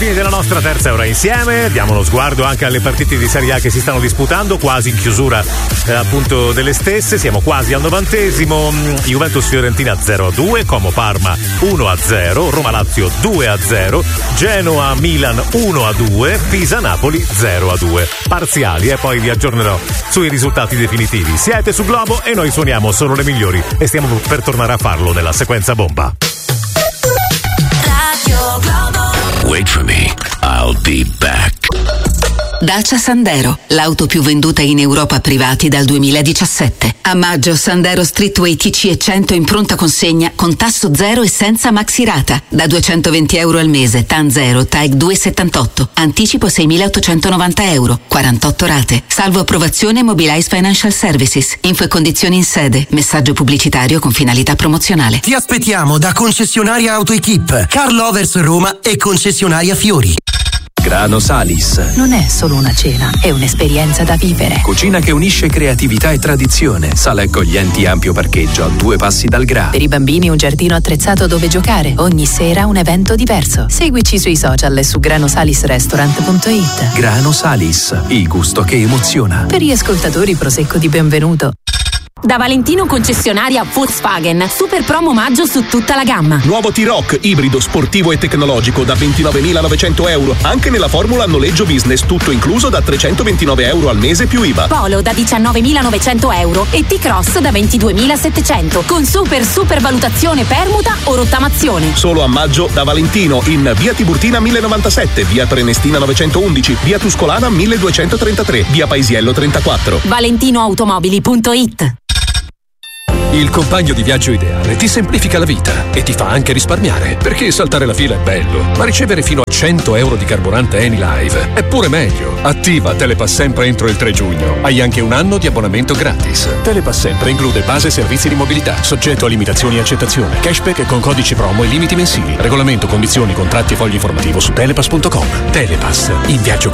Fine della nostra terza ora insieme, diamo uno sguardo anche alle partite di Serie A che si stanno disputando, quasi in chiusura appunto delle stesse, siamo quasi al 90°, Juventus-Fiorentina 0-2, Como-Parma 1-0, Roma-Lazio 2-0, Genoa-Milan 1-2, Pisa-Napoli 0-2. Parziali e poi vi aggiornerò sui risultati definitivi. Siete su Globo e noi suoniamo solo le migliori e stiamo per tornare a farlo nella sequenza bomba. Radio Globo. Wait for me, I'll be back. Dacia Sandero, l'auto più venduta in Europa a privati dal 2017. A maggio Sandero Streetway TC e 100 in pronta consegna con tasso zero e senza maxirata. Da €220 al mese, TAN 0, TAEG 278. Anticipo €6.890. 48 rate. Salvo approvazione Mobilize Financial Services. Info e condizioni in sede. Messaggio pubblicitario con finalità promozionale. Ti aspettiamo da concessionaria AutoEquip, Car Lovers Roma e concessionaria Fiori. Grano Salis. Non è solo una cena, è un'esperienza da vivere. Cucina che unisce creatività e tradizione. Sale accoglienti, ampio parcheggio a 2 passi dal Gra. Per i bambini un giardino attrezzato dove giocare. Ogni sera un evento diverso. Seguici sui social e su granosalisrestaurant.it. Grano Salis, il gusto che emoziona. Per gli ascoltatori prosecco di benvenuto. Da Valentino concessionaria Volkswagen, super promo maggio su tutta la gamma. Nuovo T-Roc, ibrido sportivo e tecnologico da €29.900, anche nella formula noleggio business, tutto incluso da €329 al mese più IVA. Polo da €19.900 e T-Cross da €22.700, con super valutazione permuta o rottamazione. Solo a maggio da Valentino in via Tiburtina 1097, via Prenestina 911, via Tuscolana 1233, via Paisiello 34. ValentinoAutomobili.it. Il compagno di viaggio ideale ti semplifica la vita e ti fa anche risparmiare, perché saltare la fila è bello, ma ricevere fino a €100 di carburante Anylive è pure meglio. Attiva Telepass Sempre entro il 3 giugno. Hai anche un anno di abbonamento gratis. Telepass Sempre include base e servizi di mobilità, soggetto a limitazioni e accettazione, cashback con codici promo e limiti mensili. Regolamento, condizioni, contratti e fogli informativo su telepass.com. Telepass, in viaggio